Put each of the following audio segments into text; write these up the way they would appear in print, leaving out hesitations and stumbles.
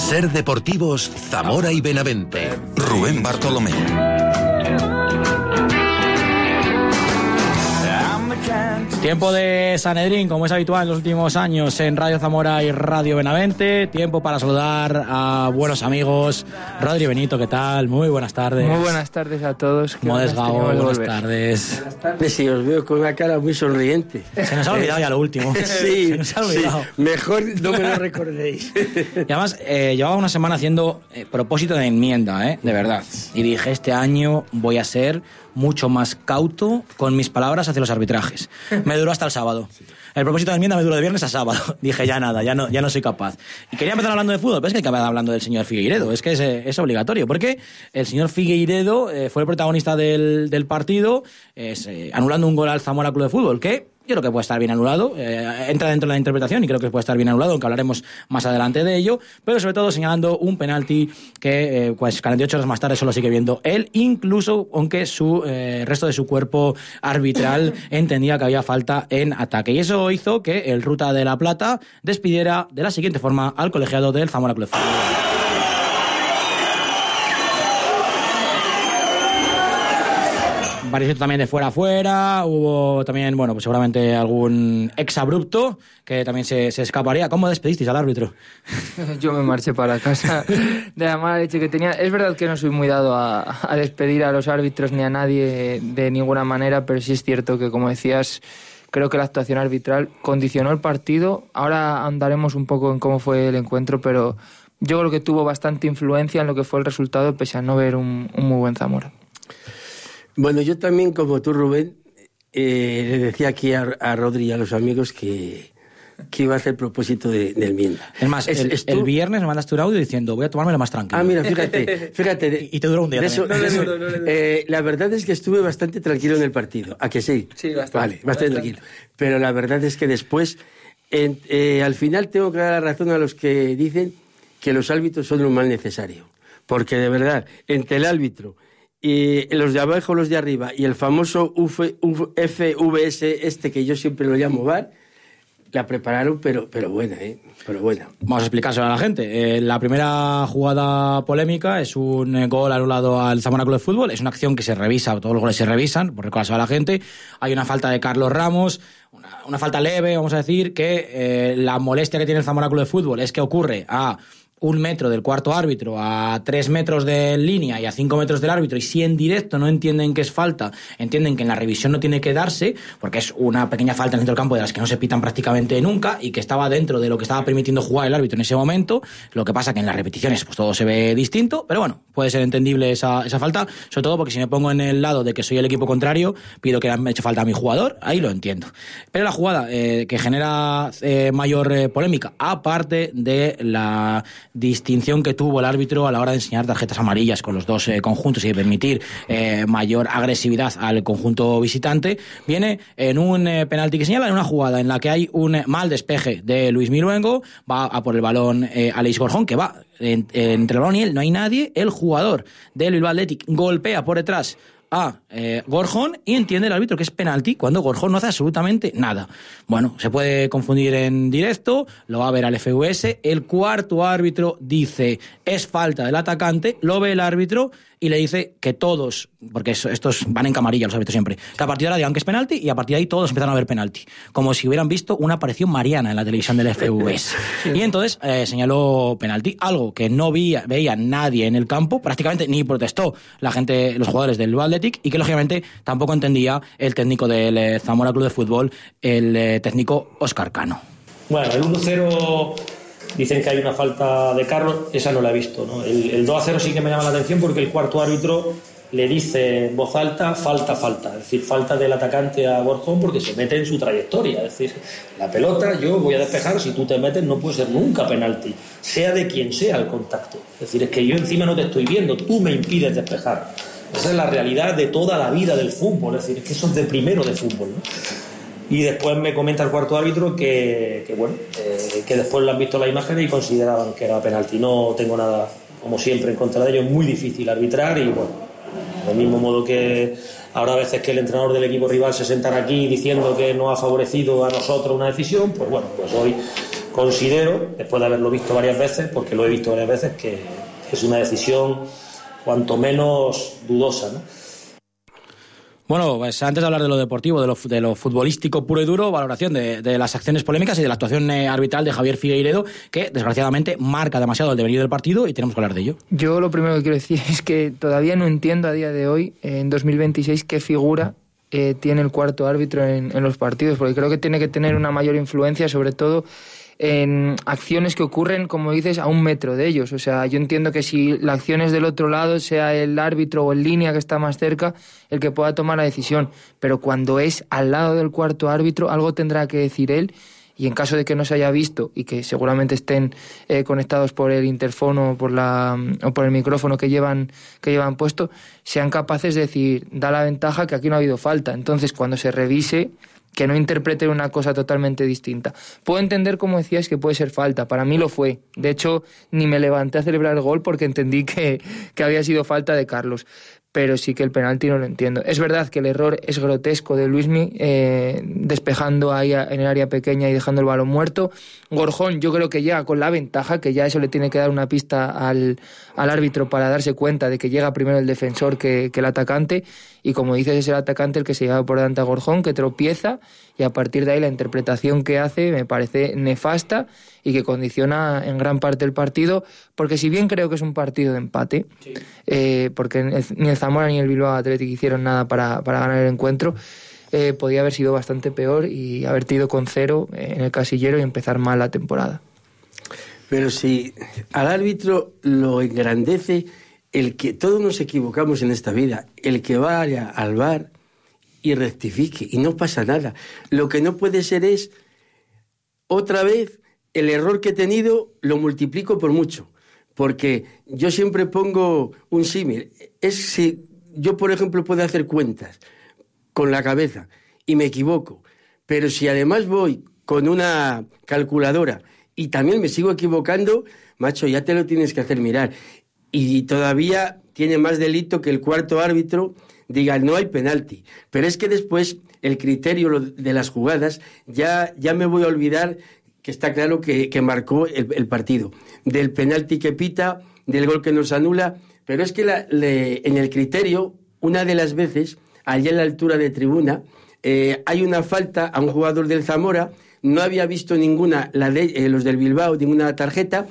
Ser Deportivos Zamora y Benavente. Rubén Bartolomé. Tiempo de Sanedrín, como es habitual en los últimos años en Radio Zamora y Radio Benavente. Tiempo para saludar a buenos amigos. Rodri, Benito, ¿qué tal? Muy buenas tardes. Muy buenas tardes a todos. Modes Gago, buenas tardes. Buenas tardes, sí, os veo con una cara muy sonriente. Se nos ha olvidado ya lo último. Sí, se nos ha olvidado. Sí, mejor no me lo recordéis. Y además, llevaba una semana haciendo propósito de enmienda, de verdad. Y dije, este año voy a ser mucho más cauto con mis palabras hacia los arbitrajes. Me duró hasta el sábado. El propósito de enmienda me duró de viernes a sábado. Dije, ya nada, ya no soy capaz. Y quería empezar hablando de fútbol, pero es que hay que empezar hablando del señor Figueiredo. Es que es obligatorio, porque el señor Figueiredo fue el protagonista del partido, anulando un gol al Zamora Club de Fútbol, que yo creo que puede estar bien anulado, entra dentro de la interpretación y creo que puede estar bien anulado, aunque hablaremos más adelante de ello, pero sobre todo señalando un penalti que 48 horas más tarde solo sigue viendo él, incluso aunque su resto de su cuerpo arbitral entendía que había falta en ataque. Y eso hizo que el Ruta de la Plata despidiera de la siguiente forma al colegiado del Zamora Club de Fútbol. Pareció también de fuera a fuera, hubo también, bueno, pues seguramente algún exabrupto que también se escaparía. ¿Cómo despedisteis al árbitro? Yo me marché para casa de la mala leche que tenía. Es verdad que no soy muy dado a despedir a los árbitros ni a nadie de ninguna manera, pero sí es cierto que, como decías, creo que la actuación arbitral condicionó el partido. Ahora andaremos un poco en cómo fue el encuentro, pero yo creo que tuvo bastante influencia en lo que fue el resultado, pese a no ver un muy buen Zamora. Bueno, yo también, como tú, Rubén, le decía aquí a Rodri y a los amigos que iba a hacer propósito de enmienda. Es más, el viernes me mandaste un audio diciendo, voy a tomármelo más tranquilo. Ah, mira, fíjate. Y te duró un día también. La verdad es que estuve bastante tranquilo en el partido. ¿A que sí? Sí, bastante. Vale, bastante tranquilo. Pero la verdad es que después, al final tengo que dar la razón a los que dicen que los árbitros son lo más necesario. Porque de verdad, entre el árbitro y los de abajo, los de arriba, y el famoso FVS que yo siempre lo llamo VAR, la prepararon, pero buena, pero buena. Vamos a explicárselo a la gente. La primera jugada polémica es un gol anulado al Zamora Club de Fútbol. Es una acción que se revisa, todos los goles se revisan, por recordárselo a la gente. Hay una falta de Carlos Ramos, una falta leve, vamos a decir, que la molestia que tiene el Zamora Club de Fútbol es que ocurre a 1 metro del cuarto árbitro, a 3 metros de línea y a 5 metros del árbitro, y si en directo no entienden que es falta, entienden que en la revisión no tiene que darse, porque es una pequeña falta en el centro del campo de las que no se pitan prácticamente nunca y que estaba dentro de lo que estaba permitiendo jugar el árbitro en ese momento. Lo que pasa que en las repeticiones pues todo se ve distinto, pero bueno, puede ser entendible esa falta, sobre todo porque si me pongo en el lado de que soy el equipo contrario, pido que me eche falta a mi jugador, ahí lo entiendo. Pero la jugada que genera mayor polémica, aparte de la distinción que tuvo el árbitro a la hora de enseñar tarjetas amarillas con los dos conjuntos y de permitir mayor agresividad al conjunto visitante, viene en un penalti que señala en una jugada en la que hay un mal despeje de Luis Miruengo, va a por el balón Aleix Gorjón, que va entre el balón y él, no hay nadie, el jugador del Bilbao Athletic golpea por detrás a Gorjón y entiende el árbitro que es penalti cuando Gorjón no hace absolutamente nada. Bueno, se puede confundir en directo, lo va a ver al FVS, el cuarto árbitro dice es falta del atacante, lo ve el árbitro y le dice que todos, porque estos van en camarilla los árbitros siempre, que a partir de ahora digan que es penalti y a partir de ahí todos empiezan a ver penalti, como si hubieran visto una aparición mariana en la televisión del FVS. Y entonces señaló penalti, algo que no veía nadie en el campo, prácticamente ni protestó la gente, los jugadores del Bilbao Athletic, y que lógicamente tampoco entendía el técnico del Zamora Club de Fútbol, el técnico Óscar Cano. Bueno, el 1-0 dicen que hay una falta de Carlos, esa no la he visto, ¿no? El 2-0 sí que me llama la atención porque el cuarto árbitro le dice en voz alta falta, es decir, falta del atacante a Gorjón porque se mete en su trayectoria, es decir, la pelota yo voy a despejar, si tú te metes no puede ser nunca penalti, sea de quien sea el contacto, es decir, es que yo encima no te estoy viendo, tú me impides despejar. Esa es la realidad de toda la vida del fútbol, es decir, es que eso es de primero de fútbol, ¿no? Y después me comenta el cuarto árbitro que después lo han visto la imagen y consideraban que era penalti. No tengo nada, como siempre, en contra de ellos. Es muy difícil arbitrar y, bueno, del mismo modo que ahora a veces que el entrenador del equipo rival se sentará aquí diciendo que no ha favorecido a nosotros una decisión, pues bueno, pues hoy considero, después de haberlo visto varias veces, porque lo he visto varias veces, que es una decisión cuanto menos dudosa, ¿no? Bueno, pues antes de hablar de lo deportivo, de lo futbolístico puro y duro, valoración de las acciones polémicas y de la actuación arbitral de Javier Figueiredo, que desgraciadamente marca demasiado el devenir del partido y tenemos que hablar de ello. Yo lo primero que quiero decir es que todavía no entiendo a día de hoy, en 2026, qué figura tiene el cuarto árbitro en los partidos, porque creo que tiene que tener una mayor influencia, sobre todo en acciones que ocurren, como dices, a 1 metro de ellos. O sea, yo entiendo que si la acción es del otro lado, sea el árbitro o en línea que está más cerca el que pueda tomar la decisión, pero cuando es al lado del cuarto árbitro, algo tendrá que decir él, y en caso de que no se haya visto y que seguramente estén conectados por el interfono o por el micrófono que llevan puesto, sean capaces de decir, da la ventaja que aquí no ha habido falta. Entonces, cuando se revise, que no interpreten una cosa totalmente distinta. Puedo entender, como decías, que puede ser falta. Para mí lo fue. De hecho, ni me levanté a celebrar el gol porque entendí que había sido falta de Carlos. Pero sí que el penalti no lo entiendo. Es verdad que el error es grotesco de Luismi, despejando ahí en el área pequeña y dejando el balón muerto. Gorjón yo creo que llega con la ventaja, que ya eso le tiene que dar una pista al árbitro para darse cuenta de que llega primero el defensor que el atacante, y como dices, es el atacante el que se lleva por delante a Gorjón, que tropieza, y a partir de ahí la interpretación que hace me parece nefasta y que condiciona en gran parte el partido, porque si bien creo que es un partido de empate, sí, porque ni el Zamora ni el Bilbao Athletic hicieron nada para ganar el encuentro, podía haber sido bastante peor y haber ido con 0 en el casillero y empezar mal la temporada. Pero si al árbitro lo engrandece el que todos nos equivocamos en esta vida, el que vaya al VAR y rectifique, y no pasa nada. Lo que no puede ser es, otra vez, el error que he tenido lo multiplico por mucho, porque yo siempre pongo un símil. Es si yo, por ejemplo, puedo hacer cuentas con la cabeza y me equivoco, pero si además voy con una calculadora y también me sigo equivocando, macho, ya te lo tienes que hacer mirar. Y todavía tiene más delito que el cuarto árbitro diga no hay penalti. Pero es que después el criterio de las jugadas ya me voy a olvidar, que está claro que marcó el partido. Del penalti que pita, del gol que nos anula, pero es que en el criterio, una de las veces, allá en la altura de tribuna, hay una falta a un jugador del Zamora, no había visto ninguna, los del Bilbao, ninguna tarjeta,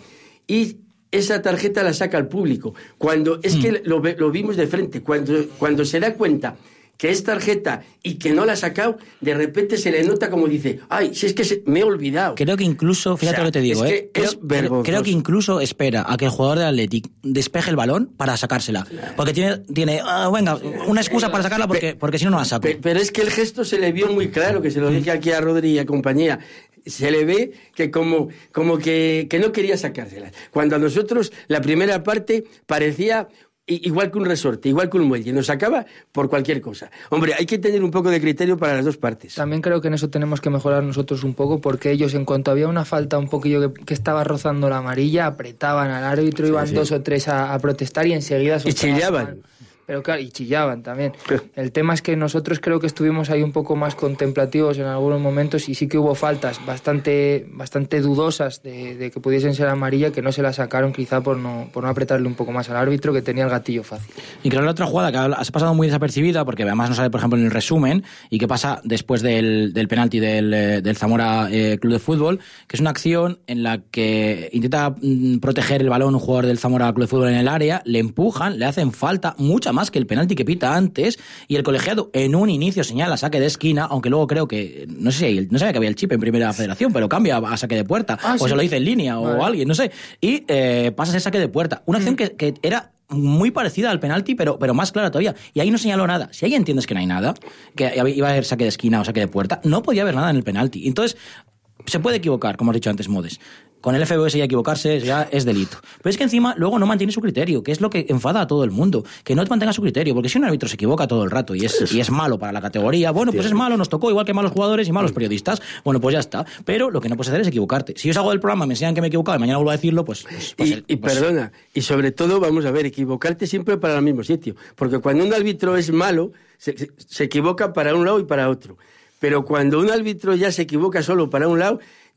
y esa tarjeta la saca al público. Cuando es que lo vimos de frente, cuando se da cuenta que es tarjeta y que no la ha sacado, de repente se le nota como dice, ay, si es que me he olvidado. Creo que incluso, fíjate, o sea, lo que te digo, es vergonzoso. Creo que incluso espera a que el jugador del Athletic despeje el balón para sacársela. Porque tiene una excusa para sacarla porque si no la saco. Pero es que el gesto se le vio muy claro, que se lo dije aquí a Rodri y a compañía. Se le ve que como que no quería sacársela. Cuando a nosotros la primera parte parecía igual que un resorte, igual que un muelle, nos sacaba por cualquier cosa. Hombre, hay que tener un poco de criterio para las dos partes. También creo que en eso tenemos que mejorar nosotros un poco, porque ellos, en cuanto había una falta un poquillo que estaba rozando la amarilla, apretaban al árbitro, iban 2 o 3 a protestar y enseguida... Y chillaban. Pero claro, y chillaban también. El tema es que nosotros creo que estuvimos ahí un poco más contemplativos en algunos momentos, y sí que hubo faltas bastante dudosas de que pudiesen ser amarilla, que no se la sacaron quizá por no apretarle un poco más al árbitro, que tenía el gatillo fácil. Y creo que la otra jugada que has pasado muy desapercibida, porque además no sale, por ejemplo, en el resumen, y qué pasa después del penalti del Zamora Club de Fútbol, que es una acción en la que intenta proteger el balón un jugador del Zamora Club de Fútbol en el área, le empujan, le hacen falta, mucha más que el penalti que pita antes, y el colegiado en un inicio señala saque de esquina, aunque luego creo que, no sabía que había el chip en Primera Federación, pero cambia a saque de puerta, o sí, se lo dice en línea, o alguien, no sé, y pasa a ser saque de puerta. Una acción que era muy parecida al penalti, pero más clara todavía, y ahí no señaló nada. Si ahí entiendes que no hay nada, que iba a haber saque de esquina o saque de puerta, no podía haber nada en el penalti. Entonces, se puede equivocar, como has dicho antes, Modes. Con el FBS ya equivocarse ya es delito. Pero es que encima luego no mantiene su criterio, que es lo que enfada a todo el mundo, que no mantenga su criterio, porque si un árbitro se equivoca todo el rato y es malo para la categoría, bueno, pues es malo, nos tocó, igual que malos jugadores y malos periodistas, bueno, pues ya está. Pero lo que no puedes hacer es equivocarte. Si yo salgo del programa, me enseñan que me he equivocado y mañana vuelvo a decirlo, pues perdona, y sobre todo, vamos a ver, equivocarte siempre para el mismo sitio, porque cuando un árbitro es malo, se equivoca para un lado y para otro. Pero cuando un árbitro ya se equivoca solo para un lado,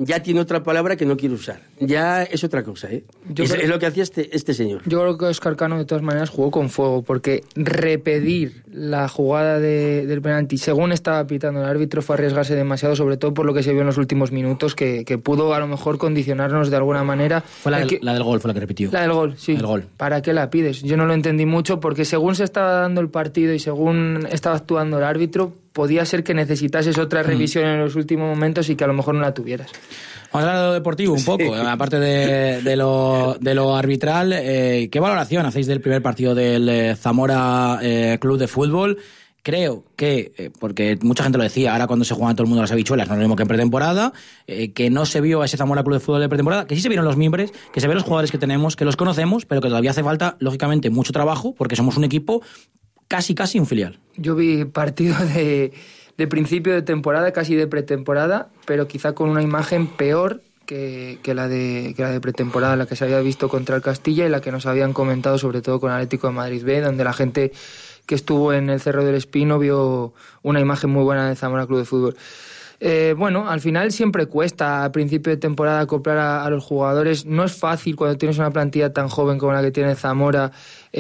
ya tiene otra palabra que no quiero usar. Ya es otra cosa, ¿eh? Es lo que hacía este señor. Yo creo que Óscar Cano de todas maneras jugó con fuego, porque repetir la jugada del penalti según estaba pitando el árbitro fue arriesgarse demasiado, sobre todo por lo que se vio en los últimos minutos, que pudo a lo mejor condicionarnos de alguna manera. Fue la del gol, fue la que repitió. La del gol, sí. El gol. ¿Para qué la pides? Yo no lo entendí mucho, porque según se estaba dando el partido y según estaba actuando el árbitro, podía ser que necesitases otra revisión en los últimos momentos y que a lo mejor no la tuvieras. Vamos a hablar de lo deportivo un poco, aparte de lo arbitral. ¿Qué valoración hacéis del primer partido del Zamora Club de Fútbol? Creo que, porque mucha gente lo decía, ahora cuando se juegan todo el mundo las habichuelas, no es lo mismo que en pretemporada, que no se vio a ese Zamora Club de Fútbol de pretemporada, que sí se vieron los mimbres, que se ven los jugadores que tenemos, que los conocemos, pero que todavía hace falta, lógicamente, mucho trabajo, porque somos un equipo casi un filial. Yo vi partido de principio de temporada, casi de pretemporada, pero quizá con una imagen peor que la de pretemporada, la que se había visto contra el Castilla y la que nos habían comentado sobre todo con Atlético de Madrid B, donde la gente que estuvo en el Cerro del Espino vio una imagen muy buena del Zamora Club de Fútbol. Bueno, al final siempre cuesta a principio de temporada acoplar a los jugadores. No es fácil cuando tienes una plantilla tan joven como la que tiene Zamora,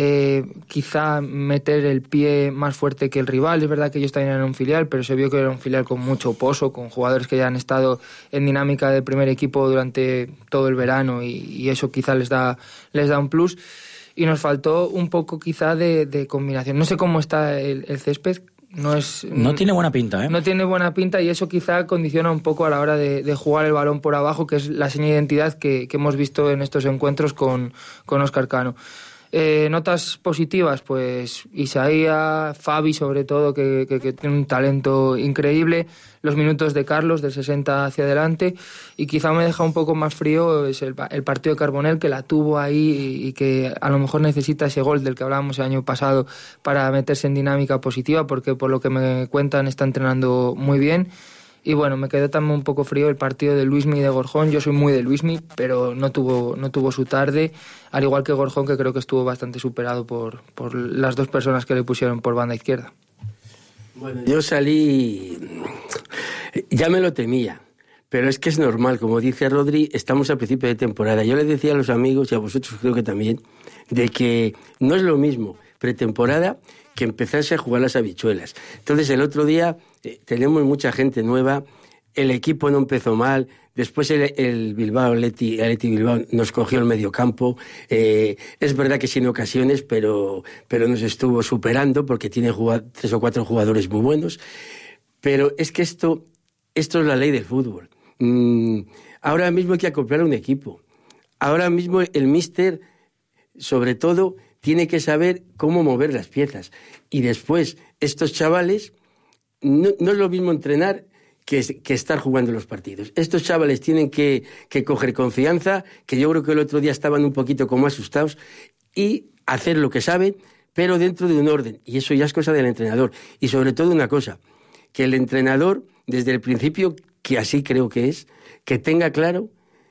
quizá meter el pie más fuerte que el rival. Es verdad que ellos también eran un filial, pero se vio que era un filial con mucho pozo, con jugadores que ya han estado en dinámica del primer equipo durante todo el verano y eso quizá les da un plus. Y nos faltó un poco quizá de combinación. No sé cómo está el césped. No tiene buena pinta, ¿eh? No tiene buena pinta y eso quizá condiciona un poco a la hora de jugar el balón por abajo, que es la seña de identidad que hemos visto en estos encuentros con Óscar Cano. Notas positivas, pues Isaía, Fabi sobre todo, que tiene un talento increíble, los minutos de Carlos del 60 hacia adelante, y quizá me deja un poco más frío es el partido de Carbonell, que la tuvo ahí y que a lo mejor necesita ese gol del que hablábamos el año pasado para meterse en dinámica positiva, porque por lo que me cuentan está entrenando muy bien. Y bueno, me quedó también un poco frío el partido de Luismi y de Gorjón. Yo soy muy de Luismi, pero no tuvo su tarde, al igual que Gorjón, que creo que estuvo bastante superado por las dos personas que le pusieron por banda izquierda. Bueno, yo salí, ya me lo temía, pero es que es normal, como dice Rodri, estamos a principio de temporada. Yo les decía a los amigos, y a vosotros creo que también, de que no es lo mismo pretemporada que empezarse a jugar las habichuelas. Entonces el otro día tenemos mucha gente nueva, el equipo no empezó mal, después el Bilbao, Atleti Bilbao nos cogió el mediocampo, es verdad que sin ocasiones, pero nos estuvo superando porque tiene 3 o 4 jugadores muy buenos, pero es que esto es la ley del fútbol. Ahora mismo hay que acoplar a un equipo, ahora mismo el míster, sobre todo, tiene que saber cómo mover las piezas. Y después, estos chavales, no es lo mismo entrenar que estar jugando los partidos. Estos chavales tienen que coger confianza, que yo creo que el otro día estaban un poquito como asustados, y hacer lo que saben, pero dentro de un orden. Y eso ya es cosa del entrenador. Y sobre todo una cosa, que el entrenador, desde el principio, que así creo que es, que tenga claro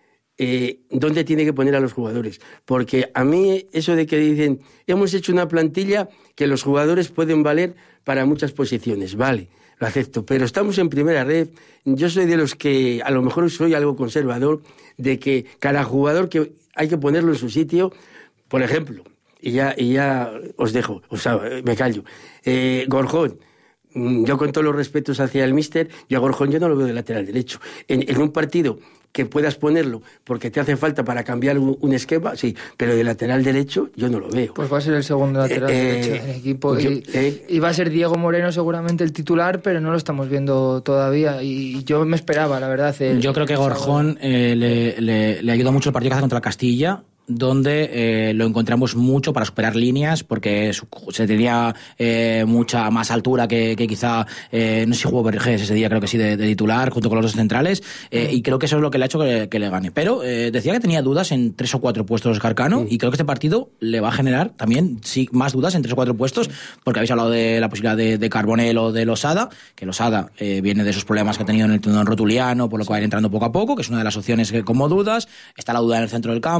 dónde tiene que poner a los jugadores. Porque a mí eso de que dicen, hemos hecho una plantilla que los jugadores pueden valer para muchas posiciones, vale, lo acepto, pero estamos en primera red. Yo soy de los que, a lo mejor soy algo conservador, de que cada jugador que hay que ponerlo en su sitio. Por ejemplo, y ya os dejo, me callo, Gorjón. Yo con todos los respetos hacia el míster, yo a Gorjón yo no lo veo de lateral derecho. En un partido que puedas ponerlo porque te hace falta para cambiar un esquema, sí, pero de lateral derecho yo no lo veo. Pues va a ser el segundo lateral derecho del equipo. Y va a ser Diego Moreno seguramente el titular, pero no lo estamos viendo todavía. Y yo me esperaba, la verdad. Yo creo que Gorjón le ayuda mucho el partido que hace contra el Castilla, donde lo encontramos mucho para superar líneas, porque se tenía mucha más altura que quizá, no sé si jugó Vergés ese día, creo que sí, de titular, junto con los dos centrales, y creo que eso es lo que le ha hecho que le gane. Pero decía que tenía dudas en 3 o 4 puestos Óscar Cano, y creo que este partido le va a generar también más dudas en 3 o 4 puestos, porque habéis hablado de la posibilidad de Carbonell o de Losada, que Losada viene de esos problemas que ha tenido en el tendón rotuliano, por lo que va a ir entrando poco a poco, que es una de las opciones como dudas. Está la duda en el centro del campo, habláis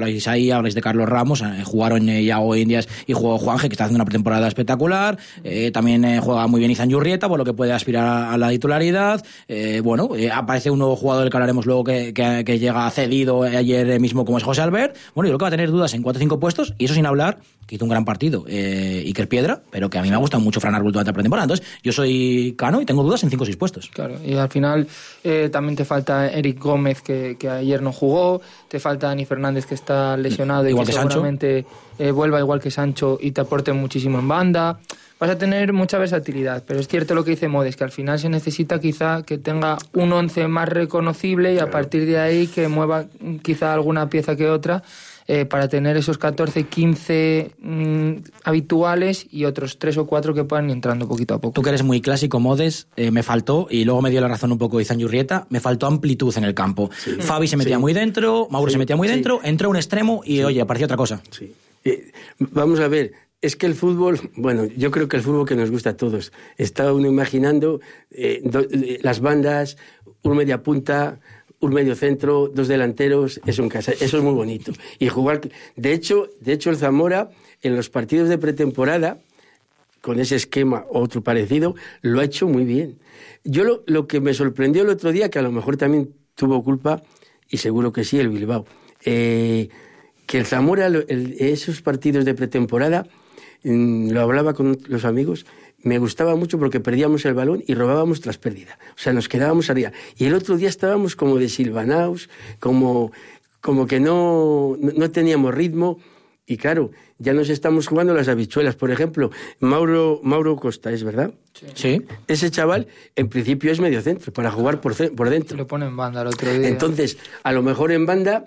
habláis ahí, habláis de Carlos Ramos, jugaron Iago Indias y jugó Juanje, que está haciendo una pretemporada espectacular, también juega muy bien Izan Yurrieta, por lo que puede aspirar a la titularidad, aparece un nuevo jugador del que hablaremos luego que llega cedido ayer mismo, como es José Albert. Bueno, yo creo que va a tener dudas en 4 o 5 puestos, y eso sin hablar que hizo un gran partido Iker Piedra, pero que a mí me ha gustado mucho Fran Arbul durante la pretemporada. Entonces yo soy Cano y tengo dudas en 5 o 6 puestos. Claro, y al final también te falta Eric Gómez, que ayer no jugó, te falta Dani Fernández, que está lesionado y igual que Sancho. seguramente vuelva igual que Sancho y te aporte muchísimo en banda. Vas a tener mucha versatilidad, pero es cierto lo que dice Modes, que al final se necesita quizá que tenga un 11 más reconocible y a partir de ahí que mueva quizá alguna pieza que otra, para tener esos 14, 15 habituales y otros 3 o 4 que puedan ir entrando poquito a poco. Tú que eres muy clásico, Modes, me faltó, y luego me dio la razón un poco Izan Yurrieta, me faltó amplitud en el campo. Sí. Fabi se metía muy dentro, Mauro se metía muy dentro, entró a un extremo y, oye, apareció otra cosa. Sí. Vamos a ver, es que el fútbol, bueno, yo creo que el fútbol que nos gusta a todos, está uno imaginando las bandas, un media punta, un medio centro, 2 delanteros, eso es muy bonito. Y jugar, de hecho el Zamora en los partidos de pretemporada, con ese esquema o otro parecido, lo ha hecho muy bien. Yo lo que me sorprendió el otro día, que a lo mejor también tuvo culpa, y seguro que sí, el Bilbao, que el Zamora, esos partidos de pretemporada, lo hablaba con los amigos, me gustaba mucho porque perdíamos el balón y robábamos tras pérdida. O sea, nos quedábamos arriba. Y el otro día estábamos como desilvanaos, como que no teníamos ritmo. Y claro, ya nos estamos jugando las habichuelas. Por ejemplo, Mauro Costa, ¿es verdad? Sí. Ese chaval, en principio, es medio centro, para jugar por dentro. Lo pone en banda el otro día. Entonces, a lo mejor en banda,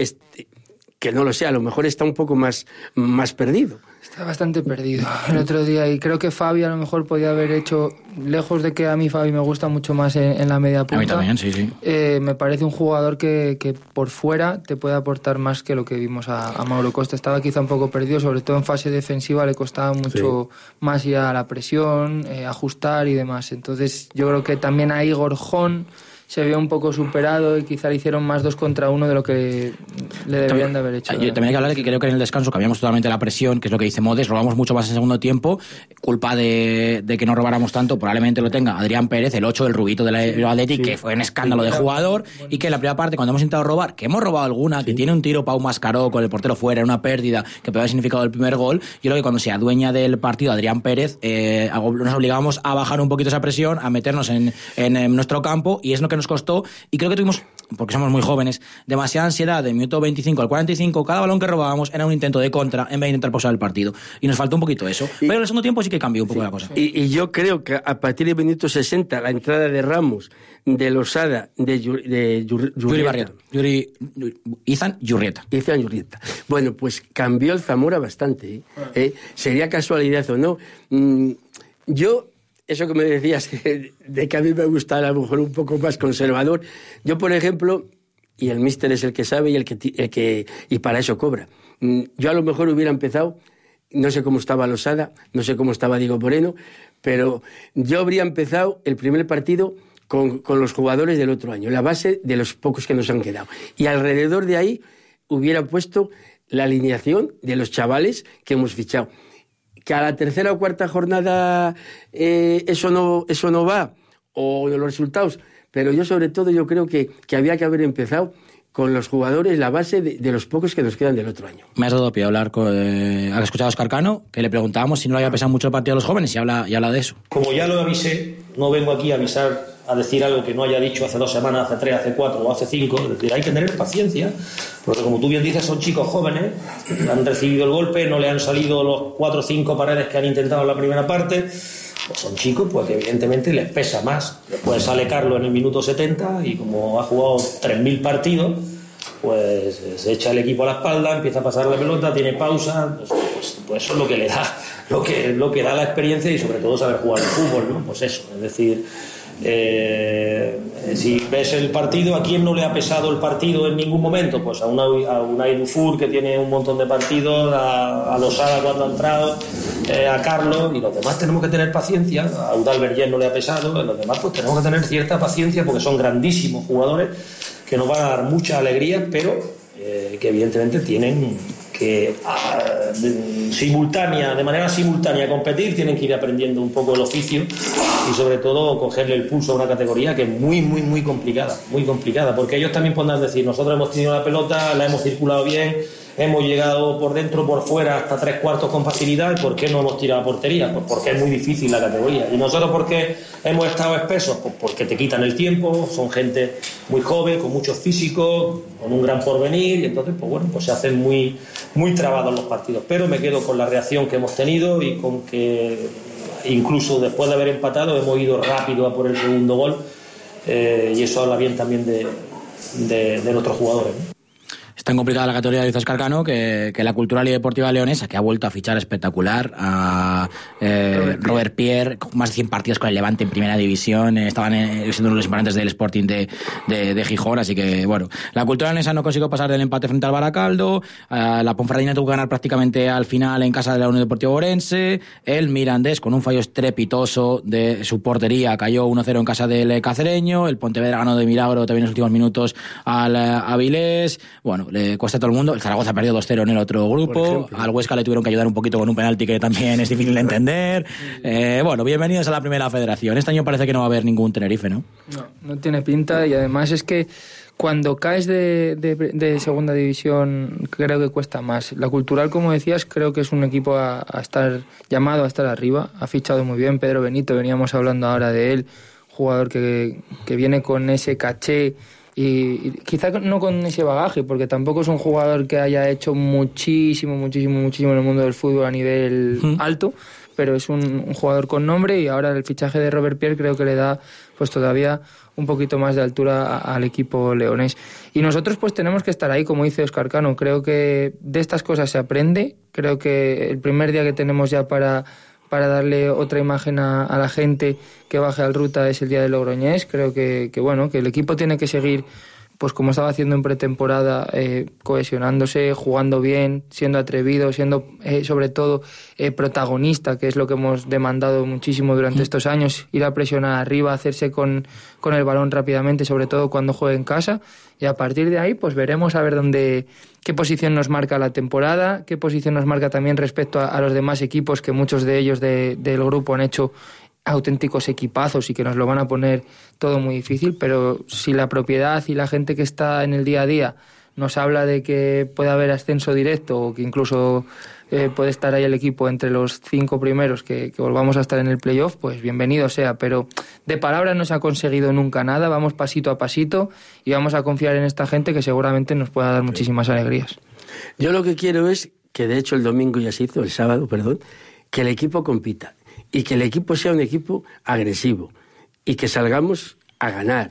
que no lo sé, a lo mejor está un poco más perdido. Está bastante perdido el otro día, y creo que Fabi a lo mejor podía haber hecho, lejos de que a mí Fabi me gusta mucho más en la media punta. A mí también, sí. Me parece un jugador que por fuera te puede aportar más que lo que vimos a Mauro Costa. Estaba quizá un poco perdido, sobre todo en fase defensiva le costaba mucho más ir a la presión, ajustar y demás. Entonces yo creo que también a Igor Jón se vio un poco superado y quizá le hicieron más 2 contra 1 de lo que le deberían de haber hecho. Yo también hay que hablar de que creo que en el descanso cambiamos totalmente la presión, que es lo que dice Modes, robamos mucho más en segundo tiempo. Culpa de que no robáramos tanto, probablemente lo tenga Adrián Pérez, el 8 del Rubito del Athletic, que fue un escándalo de jugador, y que en la primera parte, cuando hemos intentado robar, que hemos robado alguna, que tiene un tiro Pau Mascaró con el portero fuera, una pérdida, que puede haber significado el primer gol, yo creo que cuando se adueña del partido Adrián Pérez, nos obligamos a bajar un poquito esa presión, a meternos en nuestro campo, y es lo que nos costó. Y creo que tuvimos, porque somos muy jóvenes, demasiada ansiedad del minuto 25 al 45. Cada balón que robábamos era un intento de contra en vez de intentar pausar el partido. Y nos faltó un poquito eso. Pero en el segundo tiempo sí que cambió un poco la cosa. Y yo creo que a partir del minuto 60, la entrada de Ramos, de Losada, de Izan Yurrieta. Bueno, pues cambió el Zamora bastante. Sería casualidad o no. Eso que me decías, de que a mí me gusta a lo mejor un poco más conservador. Yo, por ejemplo, y el míster es el que sabe y para eso cobra. Yo a lo mejor hubiera empezado, no sé cómo estaba Losada, no sé cómo estaba Diego Moreno, pero yo habría empezado el primer partido con los jugadores del otro año, la base de los pocos que nos han quedado. Y alrededor de ahí hubiera puesto la alineación de los chavales que hemos fichado. Que a la tercera o cuarta jornada eso no va, o los resultados, pero yo sobre todo yo creo que había que haber empezado con los jugadores, la base de los pocos que nos quedan del otro año. Me has dado pie a hablar has escuchado a Óscar Cano, que le preguntábamos si no le había pesado mucho el partido a los jóvenes, y habla de eso. Como ya lo avisé, no vengo aquí a decir algo que no haya dicho hace 2 semanas, hace 3, hace 4 o hace 5. Es decir, hay que tener paciencia, porque como tú bien dices, son chicos jóvenes, han recibido el golpe, no le han salido los 4 o 5 paredes que han intentado en la primera parte. Pues son chicos, pues que evidentemente les pesa más. Después sale Carlos en el minuto 70 y como ha jugado 3.000 partidos, pues se echa el equipo a la espalda, empieza a pasar la pelota, tiene pausa, pues eso es lo que le da, lo que da la experiencia y sobre todo saber jugar al fútbol, ¿no? Pues eso, es decir, si ves el partido, ¿a quién no le ha pesado el partido en ningún momento? Pues a Unai Dufour, que tiene un montón de partidos, a Losada cuando ha entrado, a Carlos, y los demás tenemos que tener paciencia. A Eudal Vergés no le ha pesado, los demás pues tenemos que tener cierta paciencia porque son grandísimos jugadores que nos van a dar mucha alegría, pero que evidentemente tienen que de manera simultánea competir, tienen que ir aprendiendo un poco el oficio y sobre todo cogerle el pulso a una categoría que es muy complicada, porque ellos también podrán decir, nosotros hemos tenido la pelota, la hemos circulado bien, hemos llegado por dentro, por fuera, hasta 3/4 con facilidad, ¿y por qué no hemos tirado a portería? Pues porque es muy difícil la categoría. ¿Y nosotros por qué hemos estado espesos? Pues porque te quitan el tiempo, son gente muy joven, con muchos físicos, con un gran porvenir, y entonces, pues bueno, pues se hacen muy trabados los partidos. Pero me quedo con la reacción que hemos tenido y con que incluso después de haber empatado hemos ido rápido a por el segundo gol, y eso habla bien también de nuestros jugadores, ¿no? Es tan complicada la categoría, de Óscar Cano, que la Cultural y Deportiva Leonesa, que ha vuelto a fichar espectacular a Robert Pierre, con más de 100 partidos con el Levante en primera división, estaban siendo uno de los importantes del Sporting de Gijón, así que bueno, la Cultural Leonesa no consiguió pasar del empate frente al Baracaldo, la Ponferradina tuvo que ganar prácticamente al final en casa de la Unión Deportiva Ourense, el Mirandés con un fallo estrepitoso de su portería cayó 1-0 en casa del Cacereño, el Pontevedra ganó de milagro también en los últimos minutos al Avilés, bueno, le cuesta a todo el mundo. El Zaragoza perdió 2-0 en el otro grupo. Al Huesca le tuvieron que ayudar un poquito con un penalti que también es difícil de entender. Bueno, bienvenidos a la primera federación. Este año parece que no va a haber ningún Tenerife, ¿no? No tiene pinta, y además es que cuando caes de segunda división creo que cuesta más. La Cultural, como decías, creo que es un equipo a estar llamado a estar arriba. Ha fichado muy bien Pedro Benito, veníamos hablando ahora de él, jugador que viene con ese caché y quizá no con ese bagaje, porque tampoco es un jugador que haya hecho muchísimo en el mundo del fútbol a nivel alto, pero es un jugador con nombre, y ahora el fichaje de Robert Pierre creo que le da pues todavía un poquito más de altura al equipo leonés. Y nosotros pues tenemos que estar ahí, como dice Óscar Cano. Creo que de estas cosas se aprende. Creo que el primer día que tenemos ya para darle otra imagen a la gente que baje al Ruta es el día de Logroñés. Creo que bueno, que el equipo tiene que seguir pues como estaba haciendo en pretemporada, cohesionándose, jugando bien, siendo atrevido, siendo sobre todo protagonista, que es lo que hemos demandado muchísimo durante estos años, ir a presionar arriba, hacerse con el balón rápidamente, sobre todo cuando juegue en casa, y a partir de ahí pues veremos a ver qué posición nos marca la temporada, qué posición nos marca también respecto a los demás equipos, que muchos de ellos del grupo han hecho auténticos equipazos y que nos lo van a poner todo muy difícil, pero si la propiedad y la gente que está en el día a día nos habla de que puede haber ascenso directo, o que incluso puede estar ahí el equipo entre los 5 primeros, que volvamos a estar en el playoff, pues bienvenido sea, pero de palabra no se ha conseguido nunca nada, vamos pasito a pasito y vamos a confiar en esta gente que seguramente nos pueda dar muchísimas alegrías. Yo lo que quiero es que, de hecho, el sábado, que el equipo compita, y que el equipo sea un equipo agresivo, y que salgamos a ganar,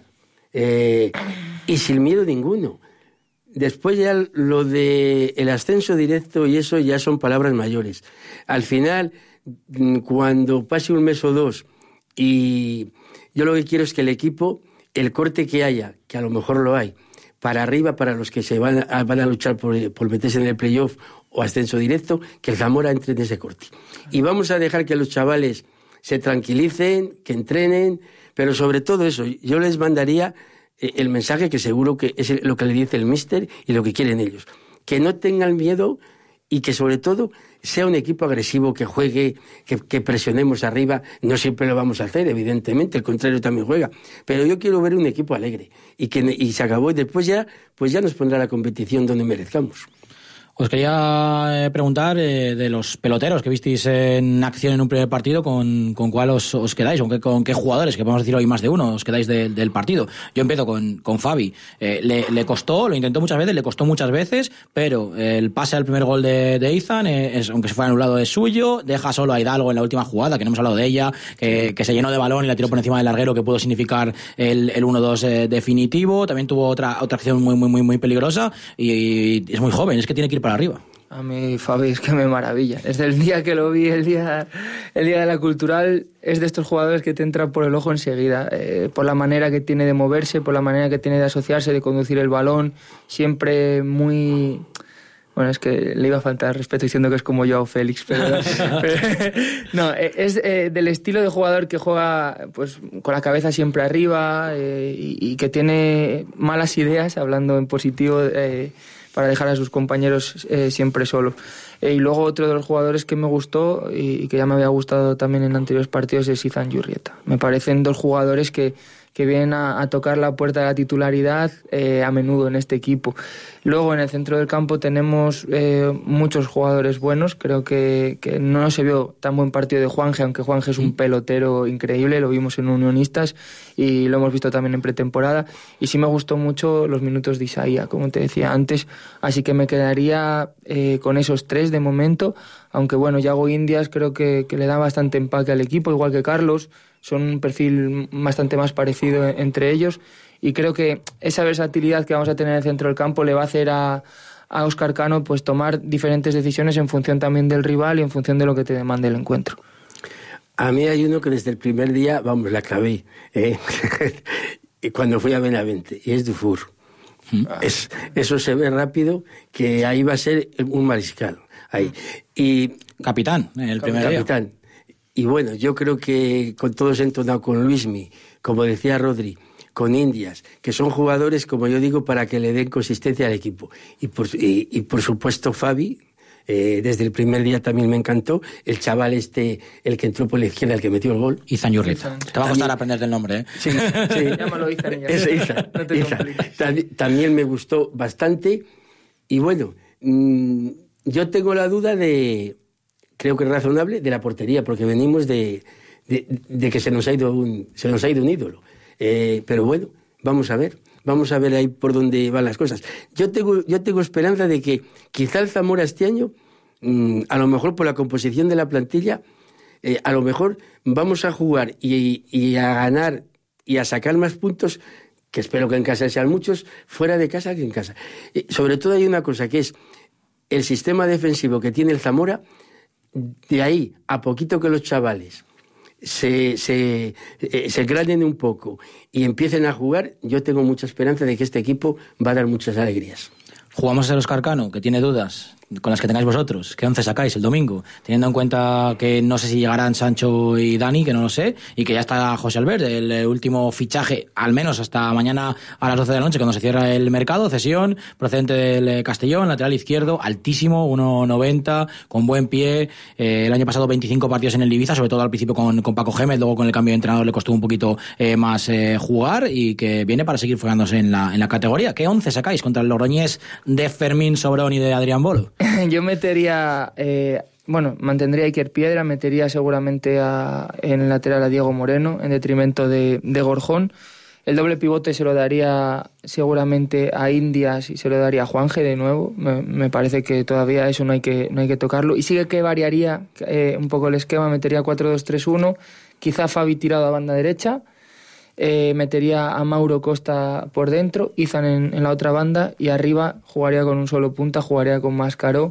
y sin miedo ninguno. Después ya lo de el ascenso directo y eso ya son palabras mayores. Al final, cuando pase un mes o dos, y yo lo que quiero es que el equipo, el corte que haya, que a lo mejor lo hay, para arriba, para los que se van a luchar por meterse en el playoff o ascenso directo, que el Zamora entre en ese corte. Y vamos a dejar que los chavales se tranquilicen, que entrenen, pero sobre todo eso, yo les mandaría el mensaje que seguro que es lo que le dice el míster y lo que quieren ellos. Que no tengan miedo y que sobre todo sea un equipo agresivo, que juegue, que presionemos arriba. No siempre lo vamos a hacer, evidentemente, el contrario también juega. Pero yo quiero ver un equipo alegre y se acabó, y después ya nos pondrá la competición donde merezcamos. Os quería preguntar de los peloteros que visteis en acción en un primer partido, ¿con cuál os quedáis? ¿Con qué jugadores, que podemos decir hoy más de uno, os quedáis del partido? Yo empiezo con Fabi. Le costó, lo intentó muchas veces, le costó muchas veces, pero el pase al primer gol de Izan, aunque se fue anulado, es suyo. Deja solo a Hidalgo en la última jugada, que no hemos hablado de ella, que se llenó de balón y la tiró por encima del larguero, que pudo significar el 1-2 definitivo. También tuvo otra acción muy peligrosa, y es muy joven, es que tiene que ir para arriba. A mí Fabi es que me maravilla. Desde el día que lo vi, el día de la Cultural, es de estos jugadores que te entran por el ojo enseguida, por la manera que tiene de moverse, por la manera que tiene de asociarse, de conducir el balón, siempre muy... Bueno, es que le iba a faltar respeto diciendo que es como Joao Félix, pero no, es del estilo de jugador que juega pues con la cabeza siempre arriba, y que tiene malas ideas, hablando en positivo, dejar a sus compañeros siempre solos. Y luego otro de los jugadores que me gustó y que ya me había gustado también en anteriores partidos es Izan Yurrieta. Me parecen dos jugadores que vienen a tocar la puerta de la titularidad a menudo en este equipo. Luego en el centro del campo tenemos muchos jugadores buenos. Creo que no se vio tan buen partido de Juanje, aunque Juanje es un pelotero increíble, lo vimos en Unionistas y lo hemos visto también en pretemporada. Y sí me gustó mucho los minutos de Isaía, como te decía antes, así que me quedaría con esos tres de momento, aunque bueno, Yago Indias creo que le da bastante empaque al equipo, igual que Carlos. Son un perfil bastante más parecido entre ellos y creo que esa versatilidad que vamos a tener en el centro del campo le va a hacer a Óscar Cano pues tomar diferentes decisiones en función también del rival y en función de lo que te demande el encuentro. A mí hay uno que desde el primer día, vamos, la clavé, cuando fui a Benavente, y es Dufour. Eso se ve rápido, que ahí va a ser un mariscal. Ahí. Y capitán, el primer día. Capitán. Y bueno, yo creo que con todos entonado, con Luismi, como decía Rodri, con Indias, que son jugadores, como yo digo, para que le den consistencia al equipo. Y por supuesto Fabi, desde el primer día también me encantó, el chaval el que entró por la izquierda, el que metió el gol. Izan Yurrieta. Te va a costar aprenderte el nombre, ¿eh? Sí. Llámalo Izan. Izan. También me gustó bastante. Y bueno, yo tengo la duda creo que es razonable, de la portería, porque venimos de que se nos ha ido un ídolo. Pero bueno, vamos a ver ahí por dónde van las cosas. Yo tengo esperanza de que quizá el Zamora este año, a lo mejor por la composición de la plantilla, a lo mejor vamos a jugar y a ganar y a sacar más puntos, que espero que en casa sean muchos, fuera de casa que en casa. Sobre todo hay una cosa, que es el sistema defensivo que tiene el Zamora. De ahí a poquito que los chavales se granen un poco y empiecen a jugar, yo tengo mucha esperanza de que este equipo va a dar muchas alegrías. Jugamos el Óscar Cano, que tiene dudas con las que tengáis vosotros. ¿Qué 11 sacáis el domingo? Teniendo en cuenta que no sé si llegarán Sancho y Dani, que no lo sé, y que ya está José Albert, el último fichaje, al menos hasta mañana a las 12 de la noche, cuando se cierra el mercado, cesión, procedente del Castellón, lateral izquierdo, altísimo, 1,90, con buen pie. El año pasado 25 partidos en el Ibiza, sobre todo al principio con Paco Gémez, luego con el cambio de entrenador le costó un poquito más jugar, y que viene para seguir jugándose en la categoría. ¿Qué 11 sacáis contra el Logroñés de Fermín Sobrón y de Adrián Bolo? Yo metería, mantendría a Iker Piedra, metería seguramente en el lateral a Diego Moreno, en detrimento de Gorjón. El doble pivote se lo daría seguramente a Indias y se lo daría a Juanje de nuevo. Me parece que todavía eso no hay que tocarlo. Y sí que variaría un poco el esquema, metería 4-2-3-1, quizá Fabi tirado a banda derecha, metería a Mauro Costa por dentro, Izan en la otra banda, y arriba jugaría con un solo punta, jugaría con Mascaró,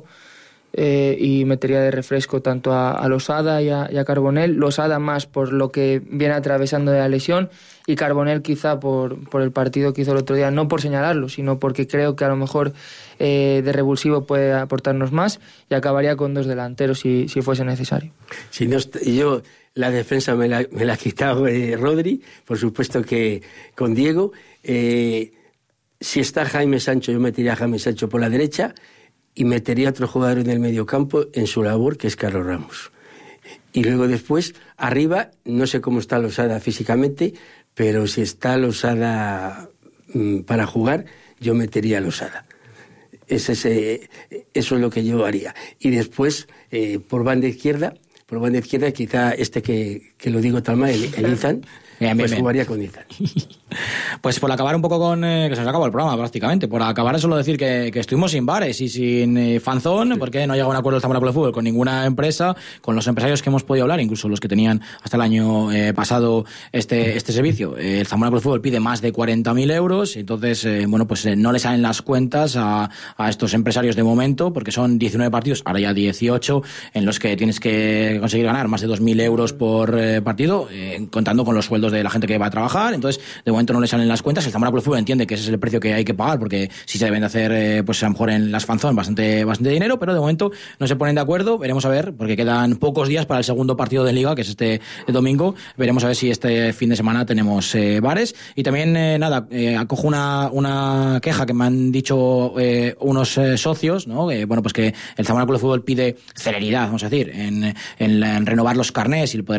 y metería de refresco tanto a Losada y a Carbonell. Losada más por lo que viene atravesando de la lesión, y Carbonell quizá por el partido que hizo el otro día, no por señalarlo, sino porque creo que a lo mejor de revulsivo puede aportarnos más, y acabaría con dos delanteros si fuese necesario. Si no, yo la defensa me la ha quitado Rodri, por supuesto que con Diego. Si está Jaime Sancho, yo metería a Jaime Sancho por la derecha y metería a otro jugador en el mediocampo en su labor, que es Carlos Ramos. Y luego después, arriba, no sé cómo está Losada físicamente, pero si está Losada para jugar, yo metería a Losada. Eso es lo que yo haría. Y después, por banda izquierda, quizá que lo digo tal mal, el Izan, bien. Jugaría con Izan. Pues por acabar un poco con... que se nos acabó el programa prácticamente. Por acabar solo decir que estuvimos sin bares y sin fanzón, sí, porque no ha llegado a un acuerdo el Zamora Club de Fútbol con ninguna empresa, con los empresarios que hemos podido hablar, incluso los que tenían hasta el año pasado este servicio. El Zamora Club de Fútbol pide más de 40.000 euros, entonces no le salen las cuentas a estos empresarios de momento, porque son 19 partidos, ahora ya 18, en los que tienes que conseguir ganar más de 2.000 euros por partido, contando con los sueldos de la gente que va a trabajar. Entonces, de momento no le salen las cuentas. El Zamora Club de Fútbol entiende que ese es el precio que hay que pagar, porque sí se deben de hacer, pues a lo mejor en las fanzone bastante dinero, pero de momento no se ponen de acuerdo. Veremos a ver, porque quedan pocos días para el segundo partido de Liga, que es este domingo. Veremos a ver si este fin de semana tenemos bares. Y también, acojo una queja que me han dicho unos socios, ¿no? Bueno, pues que el Zamora Club de Fútbol pide celeridad, vamos a decir, en renovar los carnés y el poder